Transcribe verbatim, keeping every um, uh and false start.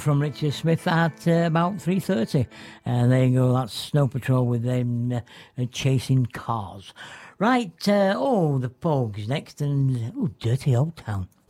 from Richard Smith at uh, about three thirty. And there you go, that's Snow Patrol with them uh, chasing cars. Right, uh, oh, the Pogues next, and oh, Dirty Old Town.